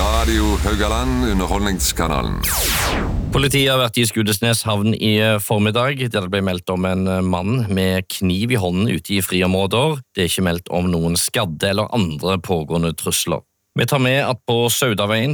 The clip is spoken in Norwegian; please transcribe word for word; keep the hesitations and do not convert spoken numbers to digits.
Radio Haugaland, underholdningskanalen. Politiet har vært i Skudenes havn i formiddag, der det ble meldt om en mann med kniv i hånden ute i friområder. Det er ikke meldt om noen skadde eller andre pågående trusler. Vi tar med at på Saudaveien